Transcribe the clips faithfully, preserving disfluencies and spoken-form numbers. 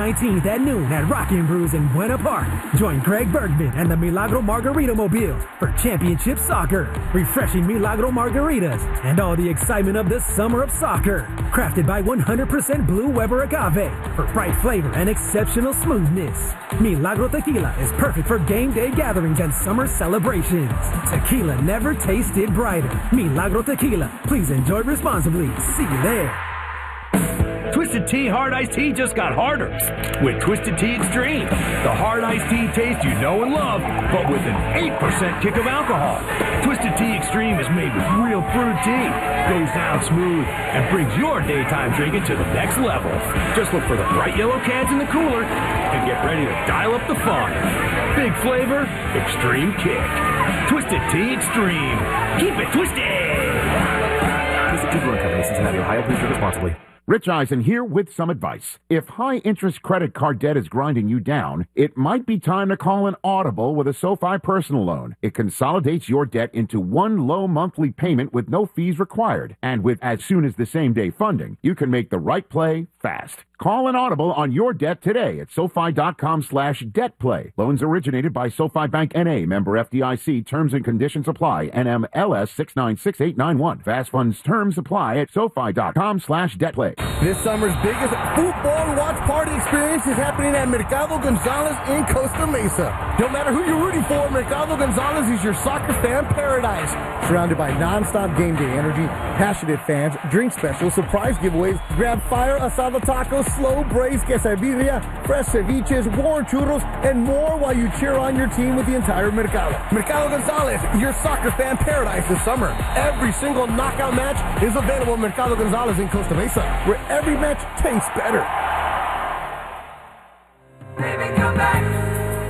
nineteenth at noon at Rockin' Brews in Buena Park. Join Greg Bergman and the Milagro Margarita Mobile for championship soccer, refreshing Milagro margaritas, and all the excitement of the summer of soccer. Crafted by one hundred percent Blue Weber agave for bright flavor and exceptional smoothness. Milagro Tequila is perfect for game day gatherings and summer celebrations. Tequila never tasted brighter. Milagro Tequila. Please enjoy responsibly. See you there. Twisted Tea Hard Iced Tea just got harder with Twisted Tea Extreme. The hard iced tea taste you know and love, but with an eight percent kick of alcohol. Twisted Tea Extreme is made with real brewed tea, goes down smooth, and brings your daytime drinking to the next level. Just look for the bright yellow cans in the cooler and get ready to dial up the fun. Big flavor, extreme kick. Twisted Tea Extreme. Keep it twisted! Twisted Tea Brewing Company, Cincinnati, Ohio. Please drink responsibly. Rich Eisen here with some advice. If high-interest credit card debt is grinding you down, it might be time to call an audible with a SoFi personal loan. It consolidates your debt into one low monthly payment with no fees required. And with as soon as the same-day funding, you can make the right play fast. Call an audible on your debt today at SoFi.com slash debt play. Loans originated by SoFi Bank N A, member F D I C. Terms and conditions apply. N M L S six nine six eight nine one. Fast funds terms apply at SoFi.com slash debt play. This summer's biggest football watch party experience is happening at Mercado Gonzalez in Costa Mesa. No matter who you're rooting for, Mercado Gonzalez is your soccer fan paradise. Surrounded by non-stop game day energy, passionate fans, drink specials, surprise giveaways, grab fire asada tacos, slow braised quesadilla, fresh ceviches, warm churros, and more while you cheer on your team with the entire Mercado. Mercado Gonzalez, your soccer fan paradise this summer. Every single knockout match is available at Mercado Gonzalez in Costa Mesa, where every match tastes better. Baby, come back.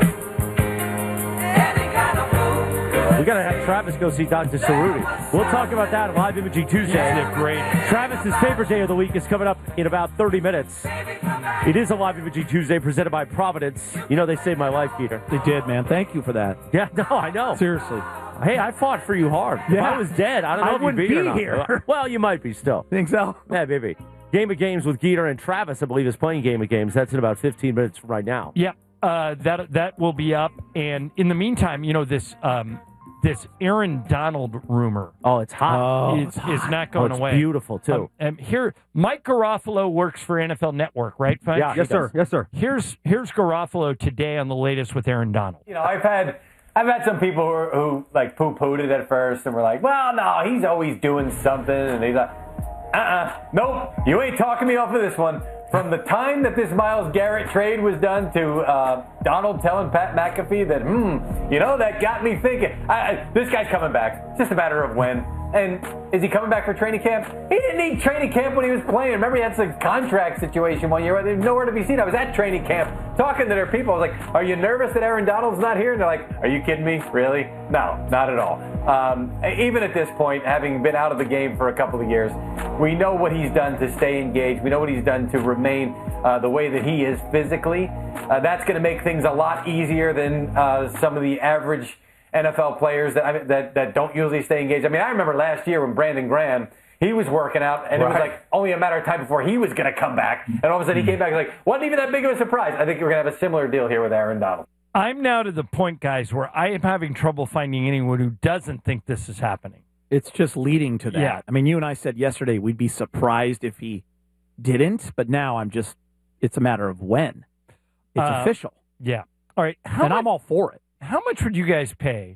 We got to have Travis go see Doctor Cerruti. We'll talk about that on Live Imaging Tuesday. Yeah, great. Travis's favorite day of the week is coming up in about thirty minutes. It is a Live Imaging Tuesday presented by Providence. You know, they saved my life, Peter. They did, man. Thank you for that. Yeah, no, I know. Seriously. Hey, I fought for you hard. Yeah. If I was dead, I don't know I if you'd wouldn't be, be here, or not. here. Well, you might be still. Think so? Yeah, maybe. Game of Games with Geeter and Travis, I believe, is playing Game of Games. That's in about fifteen minutes from right now. Yeah, uh, that that will be up. And in the meantime, you know, this um, this Aaron Donald rumor. Oh, it's hot. Oh, is, it's is not going oh, it's away. Beautiful, too. Um, and here, Mike Garofalo works for N F L Network, right, Fudge? Yeah, yes, sir. Yes, sir. Here's here's Garofalo today on the latest with Aaron Donald. You know, I've had I've had some people who, are, who like poo-pooed it at first and were like, well, no, he's always doing something. And he's like, uh-uh, nope, you ain't talking me off of this one. From the time that this Myles Garrett trade was done to uh, Donald telling Pat McAfee that, hmm, you know, that got me thinking. I, I, this guy's coming back. It's just a matter of when. And is he coming back for training camp? He didn't need training camp when he was playing. Remember, he had some contract situation one year where there was nowhere to be seen. I was at training camp talking to their people. I was like, are you nervous that Aaron Donald's not here? And they're like, are you kidding me? Really? No, not at all. Um, even at this point, having been out of the game for a couple of years, we know what he's done to stay engaged. We know what he's done to remain uh, the way that he is physically. Uh, that's going to make things a lot easier than uh, some of the average N F L players that, that that don't usually stay engaged. I mean, I remember last year when Brandon Graham, he was working out, and right. It was like only a matter of time before he was going to come back. And all of a sudden he came back, like, wasn't even that big of a surprise. I think we're going to have a similar deal here with Aaron Donald. I'm now to the point, guys, where I am having trouble finding anyone who doesn't think this is happening. It's just leading to that. Yeah. I mean, you and I said yesterday we'd be surprised if he didn't, but now I'm just, it's a matter of when. It's uh, official. Yeah. All right. How and much, I'm all for it. How much would you guys pay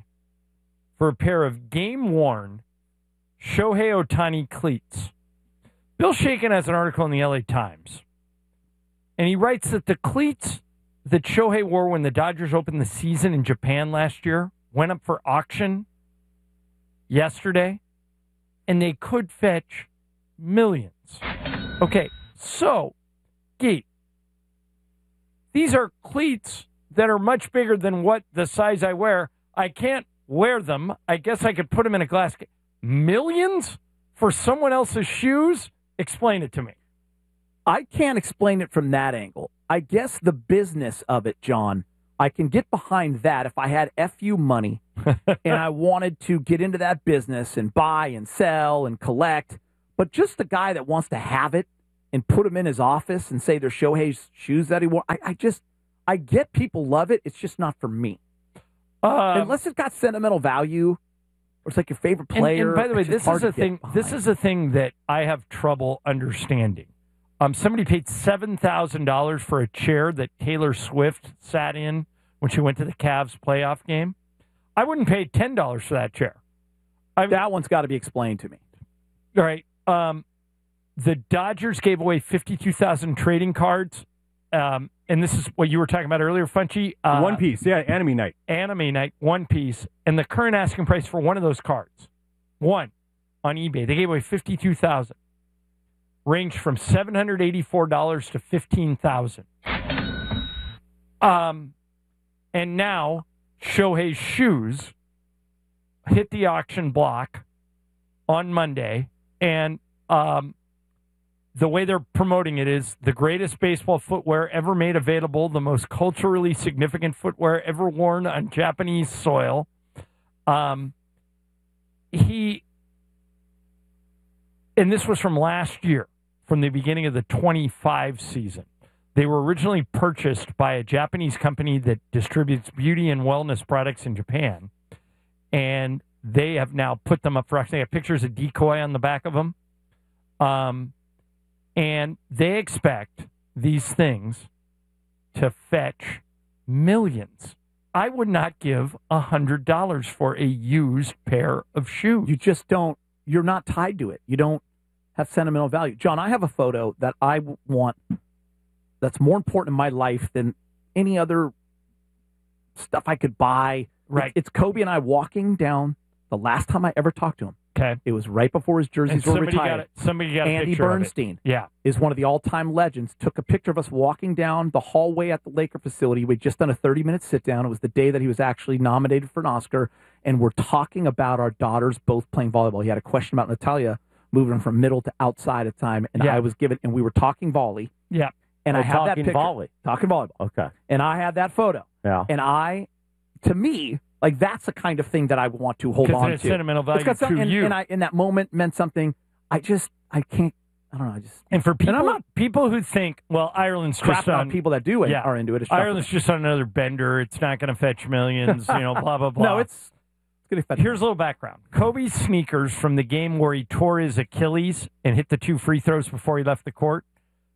for a pair of game-worn Shohei Ohtani cleats? Bill Shaken has an article in the L A Times, and he writes that the cleats that Shohei wore when the Dodgers opened the season in Japan last year went up for auction yesterday, and they could fetch millions. Okay, so, Geet, these are cleats that are much bigger than what the size I wear. I can't wear them. I guess I could put them in a glass case. Millions for someone else's shoes? Explain it to me. I can't explain it from that angle. I guess the business of it, John, I can get behind that if I had F U money and I wanted to get into that business and buy and sell and collect. But just the guy that wants to have it and put them in his office and say they're Shohei's shoes that he wore. I, I just, I get people love it. It's just not for me. Um, Unless it's got sentimental value, or it's like your favorite and- player. And, by the way, it's just this hard is to a get thing. This behind. is a thing that I have trouble understanding. Um, somebody paid seven thousand dollars for a chair that Taylor Swift sat in when she went to the Cavs playoff game. I wouldn't pay ten dollars for that chair. I, that one's got to be explained to me. All right. Um, the Dodgers gave away fifty-two thousand trading cards. Um, and this is what you were talking about earlier, Funchy. Uh, One Piece, yeah, Anime Night. Anime Night, One Piece. And the current asking price for one of those cards, one, on eBay, they gave away fifty-two thousand dollars. Ranged from seven hundred eighty-four dollars to fifteen thousand dollars. Um, and now Shohei's shoes hit the auction block on Monday, and um, the way they're promoting it is the greatest baseball footwear ever made available, the most culturally significant footwear ever worn on Japanese soil. Um, he, and this was from last year, from the beginning of the twenty-five season. They were originally purchased by a Japanese company that distributes beauty and wellness products in Japan, and they have now put them up for auction. They have pictures of Decoy on the back of them. Um, and they expect these things to fetch millions. I would not give one hundred dollars for a used pair of shoes. You just don't, you're not tied to it. You don't have sentimental value. John, I have a photo that I want that's more important in my life than any other stuff I could buy. Right. It's Kobe and I walking down the last time I ever talked to him. Okay. It was right before his jerseys And were somebody retired. got a- somebody got a Andy picture of it. Bernstein Yeah. is one of the all-time legends. Took a picture of us walking down the hallway at the Laker facility. We'd just done a thirty-minute sit-down. It was the day that he was actually nominated for an Oscar, and we're talking about our daughters both playing volleyball. He had a question about Natalia moving from middle to outside at the time, and Yeah. I was given, and we were talking volley. Yeah. And Oh, I have that talking picture. volley. Talking volleyball. Okay. And I had that photo. Yeah. And I, to me, like that's the kind of thing that I want to hold 'Cause on it has to. sentimental value It's got some, to and, you. And I, in that moment, meant something. I just, I can't. I don't know. I just. And for people, I'm not people who think, well, Ireland's crap just about on people that do it yeah, are into it. It's tough for Ireland's just on another bender. It's not going to fetch millions. You know, blah blah blah. No, it's it's going to fetch. Here's a little background. Kobe's sneakers from the game where he tore his Achilles and hit the two free throws before he left the court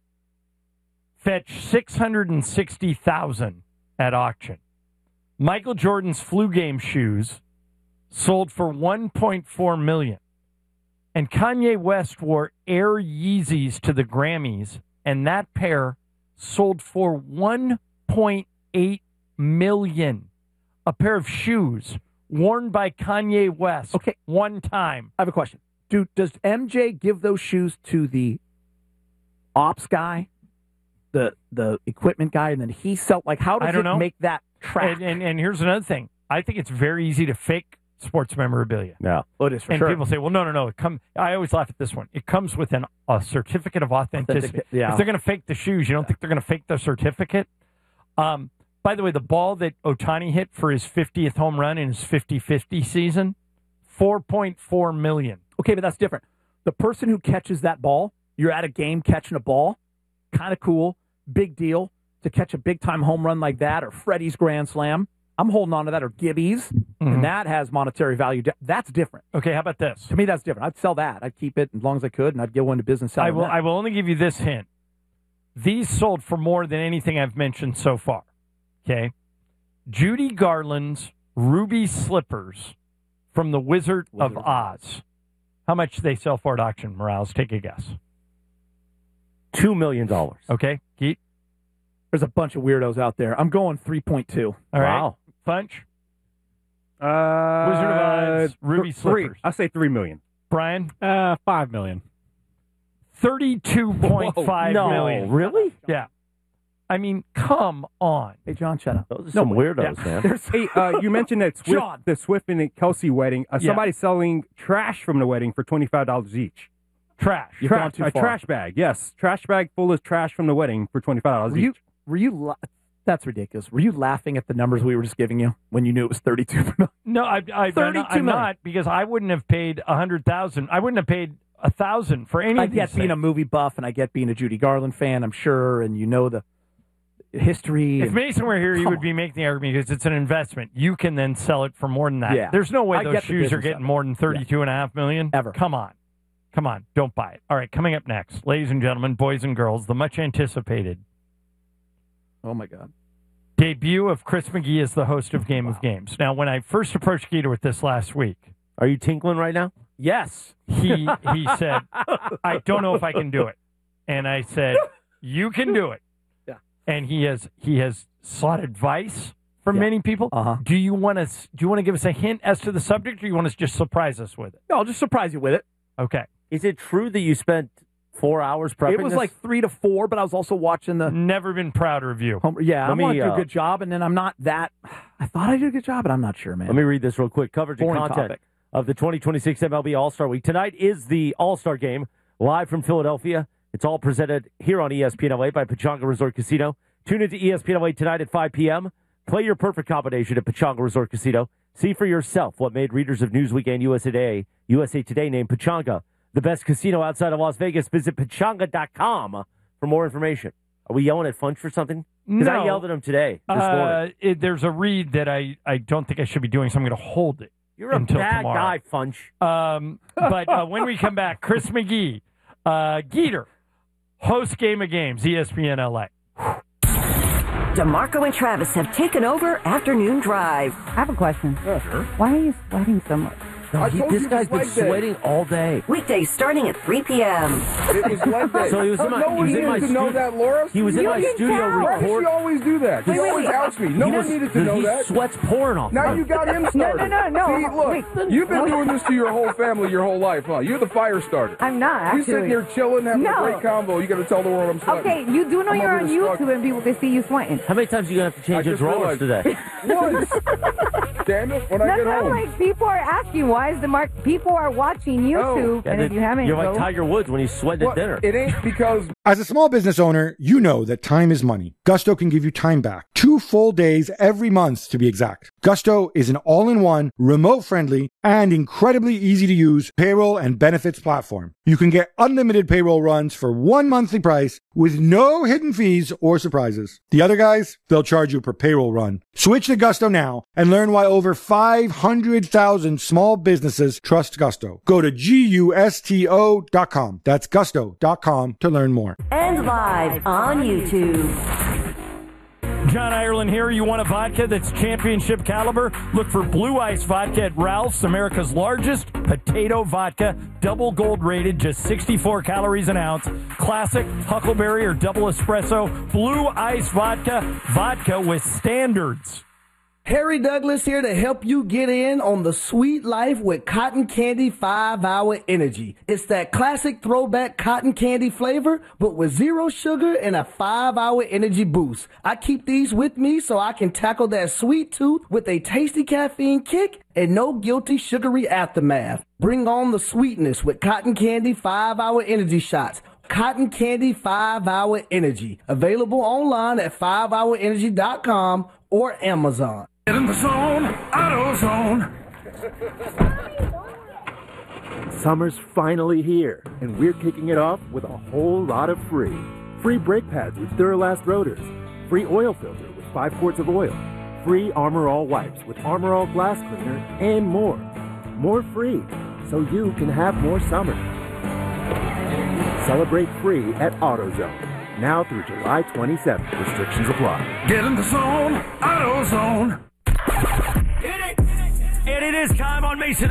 fetched six hundred and sixty thousand at auction. Michael Jordan's flu game shoes sold for one point four million. And Kanye West wore Air Yeezys to the Grammys, and that pair sold for one point eight million. A pair of shoes worn by Kanye West. Okay, one time. I have a question. Do does M J give those shoes to the ops guy, the the equipment guy, and then he sell? Like, how does I don't it know. make that track? And, and and here's another thing. I think it's very easy to fake sports memorabilia. Yeah, oh, it is for and sure. people say, "Well, no, no, no." It come. I always laugh at this one. It comes with an, a certificate of authenticity. Authentic- yeah. If they're going to fake the shoes, you don't think they're going to fake the certificate? Um, by the way, the ball that Ohtani hit for his fiftieth home run in his fifty-fifty season, four point four million. Okay, but that's different. The person who catches that ball, you're at a game catching a ball, kind of cool, big deal to catch a big time home run like that, or Freddie's grand slam. I'm holding on to that, or Gibby's, Mm-hmm. and that has monetary value. That's different. Okay, how about this? To me, that's different. I'd sell that. I'd keep it as long as I could, and I'd go into business selling I will. that. I will only give you this hint. These sold for more than anything I've mentioned so far. Okay, Judy Garland's ruby slippers from the Wizard, Wizard of Oz. How much do they sell for at auction? Morales, take a guess. Two million dollars. Okay, Geet. There's a bunch of weirdos out there. I'm going three point two. All right, Wow. Punch. Uh, Wizard of Oz, ruby th- three. slippers. I'll say three million. Brian, Uh, five million. thirty-two point five no, million. really? Yeah. I mean, come on. Hey, John, shut up. Those are some weirdos, man. There's, hey, uh, you mentioned that Swift, John. the Swift and Kelsey wedding. Uh, Yeah. Somebody's selling trash from the wedding for twenty-five dollars each. Trash. You've gone Trash, too a far. trash bag, yes, trash bag full of trash from the wedding for twenty-five dollars Were you? each. Were you? La- That's ridiculous. Were you laughing at the numbers we were just giving you when you knew it was thirty-two? No, I, I, I'm, not, thirty-two I'm million. not because I wouldn't have paid a hundred thousand. I wouldn't have paid a thousand for any I of these get being things. a movie buff, and I get being a Judy Garland fan, I'm sure, and you know the history. If and, Mason were here, he Come would be making the argument because it's an investment. You can then sell it for more than that. Yeah. There's no way I those get the shoes are business getting of it. more than thirty-two and a half million. Ever. Come on. Come on. Don't buy it. All right, coming up next, ladies and gentlemen, boys and girls, the much anticipated Oh, my God. debut of Chris McGee as the host of Game of Games. Now, when I first approached Geeter with this last week, Are you tinkling right now? Yes. he he said, I don't know if I can do it. And I said, you can do it. Yeah. And he has he has sought advice from Yeah. many people. Uh-huh. Do you want to do you want to give us a hint as to the subject, or you want to just surprise us with it? No, I'll just surprise you with it. Okay. Is it true that you spent four hours prepping It was this? like three to four, but I was also watching the. Never been prouder of you. Home, yeah, Let I me, want to do uh, a good job, and then I'm not that. I thought I did a good job, but I'm not sure, man. Let me read this real quick. Coverage and Boring content topic. of the twenty twenty-six M L B All-Star Week. Tonight is the All-Star Game, live from Philadelphia. It's all presented here on E S P N L A by Pechanga Resort Casino. Tune into E S P N L A tonight at five p.m. Play your perfect combination at Pechanga Resort Casino. See for yourself what made readers of Newsweek and U S A Today, U S A Today named Pechanga the best casino outside of Las Vegas. Visit Pechanga dot com for more information. Are we yelling at Funch for something? Because No. I yelled at him today, this morning. Uh, it, there's a read that I, I don't think I should be doing, so I'm going to hold it. You're a until bad tomorrow. guy, Funch. Um, but uh, when we come back, Chris McGee, uh, Geeter, host Game of Games, E S P N L A. DeMarco and Travis have taken over Afternoon Drive. I have a question. Yeah, sure. Why are you sweating so much? No, he, this guy's been sweating all day. Weekdays starting at three p.m. It was like that. So he was in my, no he one was in needed my to know stu- that, Laura. He was in You my didn't studio tell. Why does record. she always do that? She Wait, wait, always wait. outs me. No He one just- needed to know he that. sweats pouring off. Now you got him started. No, no, no, See, no. look, Wait. you've been doing this to your whole family your whole life, huh? You're the fire starter. I'm not, actually. You sitting here chilling, having No. a great combo. You got to tell the world I'm sweating. Okay, you do know I'm you're over on here stuck. YouTube and people can see you sweating. How many times are you going to have to change I your just drawers realized- today? Once. Damn it, when I No, get no, home. like people are asking, why is the mark? People are watching YouTube, Yeah, and if then you haven't, you're like go- Tiger Woods when he's sweating Well, at dinner. It ain't because As a small business owner, you know that time is money. Gusto can give you time back. Two full days every month, to be exact. Gusto is an all-in-one, remote-friendly, and incredibly easy-to-use payroll and benefits platform. You can get unlimited payroll runs for one monthly price with no hidden fees or surprises. The other guys, they'll charge you per payroll run. Switch to Gusto now and learn why over five hundred thousand small businesses trust Gusto. Go to gusto dot com. That's gusto dot com to learn more. And live on YouTube. John Ireland here. You want a vodka that's championship caliber? Look for Blue Ice Vodka at Ralph's, America's largest potato vodka. Double gold rated, just sixty-four calories an ounce. Classic, Huckleberry, or double espresso. Blue Ice Vodka. Vodka with standards. Harry Douglas here to help you get in on the sweet life with Cotton Candy five hour Energy. It's that classic throwback cotton candy flavor, but with zero sugar and a five hour energy boost. I keep these with me so I can tackle that sweet tooth with a tasty caffeine kick and no guilty sugary aftermath. Bring on the sweetness with Cotton Candy five hour Energy shots. Cotton Candy five hour Energy. Available online at five hour energy dot com or Amazon. Get in the zone, AutoZone. Summer's finally here, and we're kicking it off with a whole lot of free. Free brake pads with Duralast rotors. Free oil filter with five quarts of oil. Free Armor All wipes with Armor All glass cleaner, and more. More free, so you can have more summer. Celebrate free at AutoZone. Now through July twenty-seventh. Restrictions apply. Get in the zone, AutoZone. And it is time on Mason